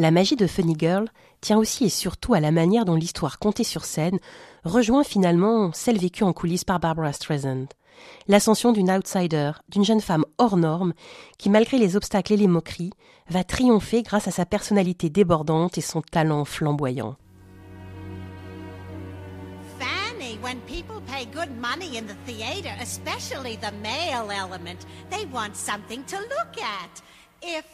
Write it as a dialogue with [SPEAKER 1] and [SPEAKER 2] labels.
[SPEAKER 1] La magie de Funny Girl tient aussi et surtout à la manière dont l'histoire contée sur scène rejoint finalement celle vécue en coulisses par Barbra Streisand. L'ascension d'une outsider, d'une jeune femme hors norme, qui malgré les obstacles et les moqueries, va triompher grâce à sa personnalité débordante et son talent flamboyant.
[SPEAKER 2] Fanny, when people pay good money in the theater, especially the male element, they want something to look at. If